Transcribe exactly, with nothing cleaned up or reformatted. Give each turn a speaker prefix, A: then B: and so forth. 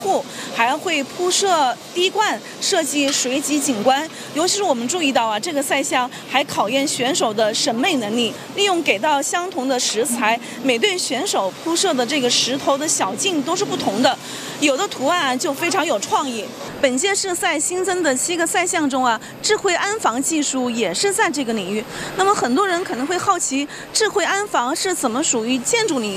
A: 户，还会铺设滴灌，设计水景景观。尤其是我们注意到啊，这个赛项还考验选手的审美能力，利用给到相同的食材，每对选手铺设的这个石头的小径都是不同的，有的图案就非常有创意。本届世赛新增的七个赛项中啊，智慧安防技术也是在这个领域。那么很多人可能会好奇，智慧安防是怎么属于建筑领域？